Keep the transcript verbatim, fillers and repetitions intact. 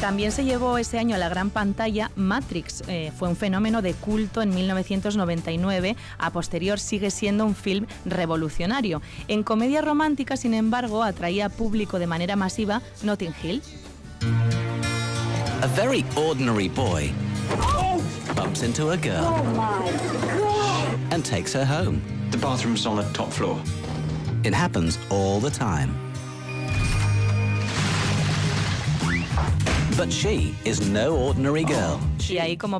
También se llevó ese año a la gran pantalla Matrix. Eh, fue un fenómeno de culto en mil novecientos noventa y nueve. A posterior sigue siendo un film revolucionario. En comedia romántica, sin embargo, atraía público de manera masiva Notting Hill. A very ordinary boy bumps into a girl and takes her home. The bathroom's on the top floor. It happens all the time. But she is no ordinary girl. Y ahí, como